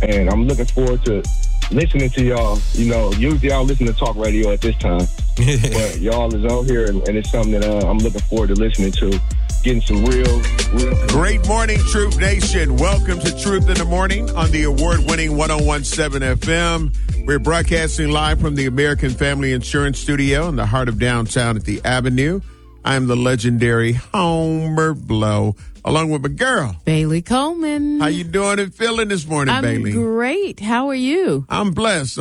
and I'm looking forward to listening to y'all. You know, usually I'll listen to talk radio at this time, but y'all is on here, and it's something that I'm looking forward to listening to. Getting some real. Great morning, Truth Nation. Welcome to Truth in the Morning on the award-winning 101.7 FM. We're broadcasting live from the American Family Insurance Studio in the heart of downtown at the Avenue. I'm the legendary Homer Blow, along with my girl, Bailey Coleman. How you doing and feeling this morning, Bailey? I'm great. How are you? I'm blessed.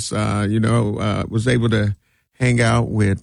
Was able to hang out with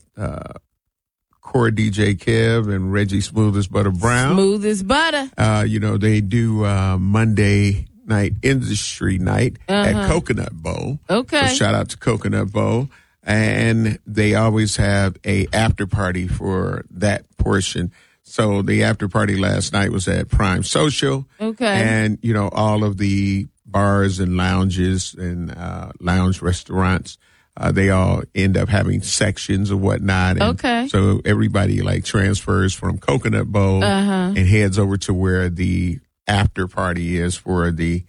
Core DJ Kev and Reggie Smooth as Butter Brown. Smooth as butter. They do Monday night industry night at Coconut Bowl. Okay. So shout out to Coconut Bowl. And they always have a after party for that portion. So the after party last night was at Prime Social. Okay. And, all of the bars and lounges and lounge restaurants, they all end up having sections or whatnot. And okay. So everybody transfers from Coconut Bowl and heads over to where the after party is for the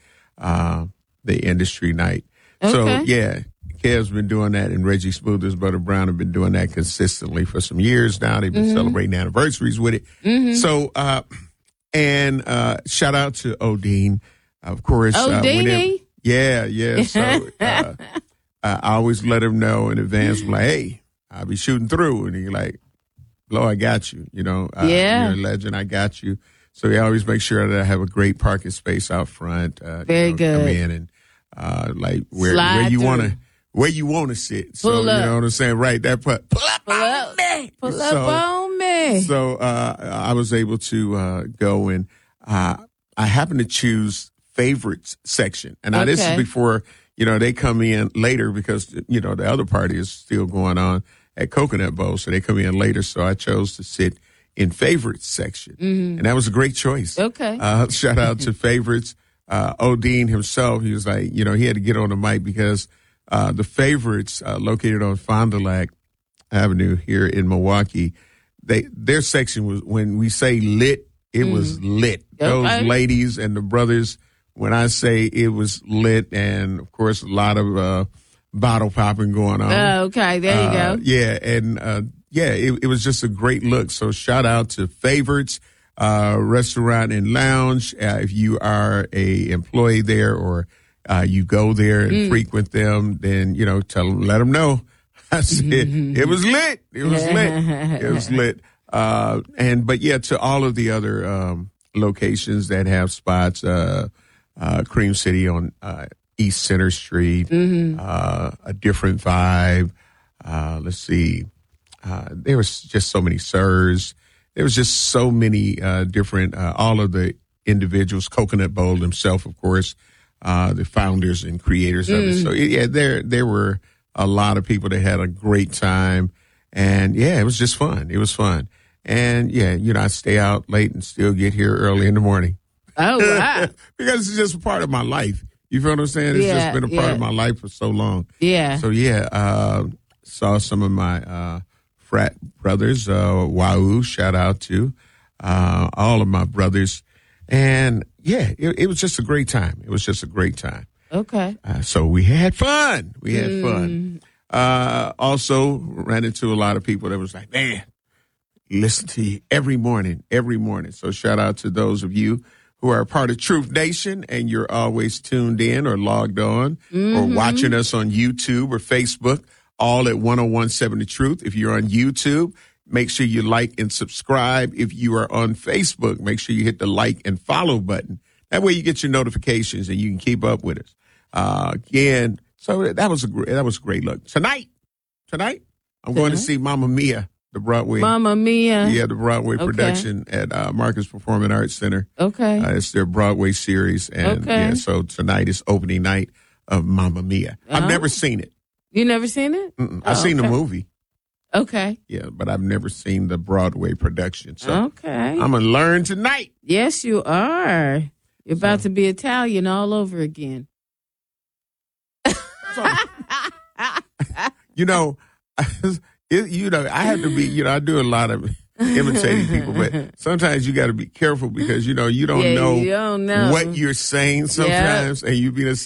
industry night. Okay. So yeah, Kev's been doing that, and Reggie Smooth as Butter Brown have been doing that consistently for some years now. They've been celebrating anniversaries with it. So, shout out to Odine, of course. Odine? Yeah. So, I always let him know in advance. I'm like, hey, I'll be shooting through. And he's like, Blow, I got you. You're a legend. I got you. So he always makes sure that I have a great parking space out front. Very good. Come in and where you want to sit. So, you know what I'm saying? Right. That pull up on me. Pull up on me. So I was able to go and I happened to choose favorites section. And now this is before, they come in later because, the other party is still going on at Coconut Bowl. So they come in later. So I chose to sit in favorites section. And that was a great choice. Okay. Shout out to favorites. Odine himself, he was like, he had to get on the mic because the favorites located on Fond du Lac Avenue here in Milwaukee, their section was, when we say lit, it was lit. Those ladies and the brothers, when I say it was lit, and of course a lot of bottle popping going on. Okay, there you go. Yeah, and it was just a great look. So shout out to Favorites Restaurant and Lounge. If you are a employee there or you go there and frequent them, then, let them know. I said, it was lit. It was lit. It was lit. To all of the other locations that have spots, Cream City on East Center Street, a different vibe. Let's see. There was just so many sirs. There was just so many different, all of the individuals, Coconut Bowl himself, of course, the founders and creators of it. So, there were a lot of people that had a great time. And, it was just fun. It was fun. And, I stay out late and still get here early in the morning. Oh, wow. Because it's just a part of my life. You feel what I'm saying? It's just been a part of my life for so long. Yeah. So, saw some of my frat brothers, Wahoo, shout out to all of my brothers. And, it was just a great time. It was just a great time. Okay. So we had fun. We had fun. Also ran into a lot of people that was like, man, listen to you every morning. So shout out to those of you who are a part of Truth Nation and you're always tuned in or logged on or watching us on YouTube or Facebook, all at 101.7 The Truth. If you're on YouTube, make sure you like and subscribe. If you are on Facebook, make sure you hit the like and follow button. That way you get your notifications and you can keep up with us. Again, so that was a great look. Tonight, I'm going to see Mamma Mia, the Broadway. Mamma Mia. Yeah, the Broadway production at Marcus Performing Arts Center. Okay. It's their Broadway series. And so tonight is opening night of Mamma Mia. I've never seen it. You never seen it? I've seen the movie. Okay. Yeah, but I've never seen the Broadway production. So I'm going to learn tonight. Yes, you are. You're about to be Italian all over again. I have to be, I do a lot of imitating people, but sometimes you got to be careful because, you don't know what you're saying sometimes, and you be